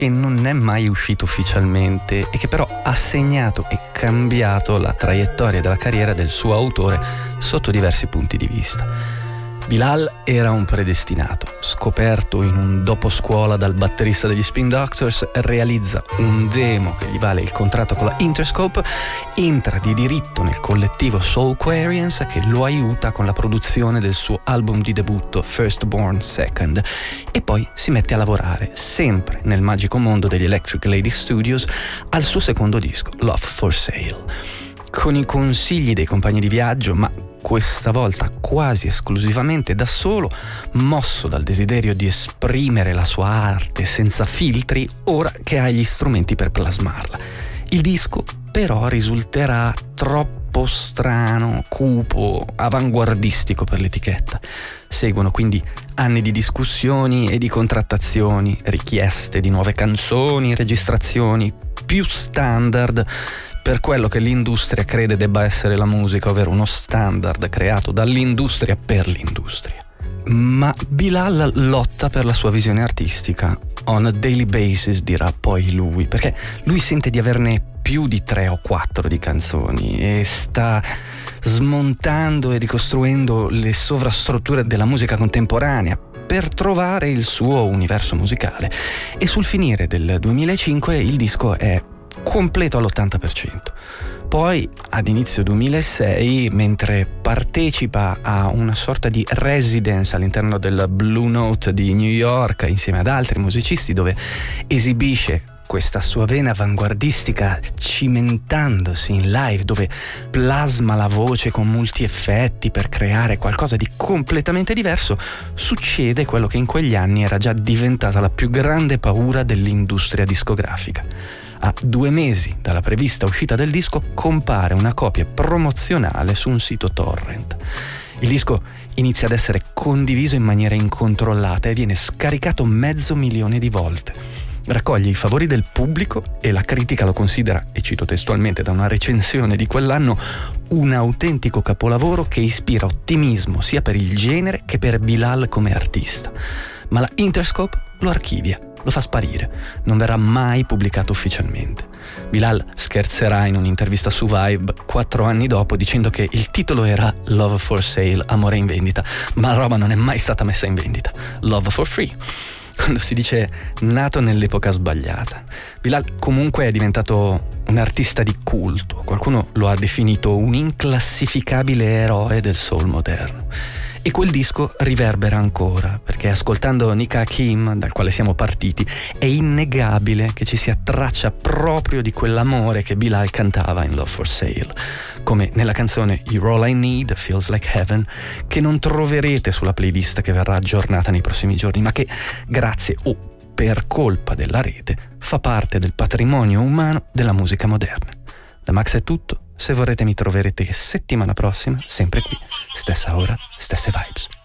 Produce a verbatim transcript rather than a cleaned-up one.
che non è mai uscito ufficialmente e che però ha segnato e cambiato la traiettoria della carriera del suo autore sotto diversi punti di vista. Bilal era un predestinato, scoperto in un doposcuola dal batterista degli Spin Doctors, realizza un demo che gli vale il contratto con la Interscope, entra di diritto nel collettivo Soulquarians che lo aiuta con la produzione del suo album di debutto Firstborn Second e poi si mette a lavorare, sempre nel magico mondo degli Electric Lady Studios, al suo secondo disco, Love for Sale. Con i consigli dei compagni di viaggio, ma questa volta quasi esclusivamente da solo, mosso dal desiderio di esprimere la sua arte senza filtri, ora che ha gli strumenti per plasmarla. Il disco però risulterà troppo strano, cupo, avanguardistico per l'etichetta. Seguono quindi anni di discussioni e di contrattazioni, richieste di nuove canzoni, registrazioni più standard per quello che l'industria crede debba essere la musica, ovvero uno standard creato dall'industria per l'industria. Ma Bilal lotta per la sua visione artistica. On a daily basis, dirà poi lui, perché lui sente di averne più di tre o quattro di canzoni e sta smontando e ricostruendo le sovrastrutture della musica contemporanea per trovare il suo universo musicale. E sul finire del duemilacinque il disco è completo all'ottanta per cento. Poi ad inizio duemilasei, mentre partecipa a una sorta di residence all'interno del Blue Note di New York insieme ad altri musicisti, dove esibisce questa sua vena avanguardistica cimentandosi in live, dove plasma la voce con molti effetti per creare qualcosa di completamente diverso, succede quello che in quegli anni era già diventata la più grande paura dell'industria discografica. A due mesi dalla prevista uscita del disco compare una copia promozionale su un sito torrent. Il disco inizia ad essere condiviso in maniera incontrollata e viene scaricato mezzo milione di volte. Raccoglie i favori del pubblico e la critica lo considera, e cito testualmente da una recensione di quell'anno, un autentico capolavoro che ispira ottimismo sia per il genere che per Bilal come artista. Ma la Interscope lo archivia, lo fa sparire, non verrà mai pubblicato ufficialmente. Bilal scherzerà in un'intervista su Vibe quattro anni dopo dicendo che il titolo era Love for Sale, amore in vendita, ma la roba non è mai stata messa in vendita. Love for Free, quando si dice nato nell'epoca sbagliata. Bilal comunque è diventato un artista di culto, qualcuno lo ha definito un inclassificabile eroe del soul moderno. E quel disco riverbera ancora, perché ascoltando Nick Hakim, dal quale siamo partiti, è innegabile che ci sia traccia proprio di quell'amore che Bilal cantava in Love for Sale, come nella canzone You're All I Need, Feels Like Heaven, che non troverete sulla playlist che verrà aggiornata nei prossimi giorni, ma che, grazie o per colpa della rete, fa parte del patrimonio umano della musica moderna. Da Max è tutto. Se vorrete mi troverete settimana prossima, sempre qui, stessa ora, stesse vibes.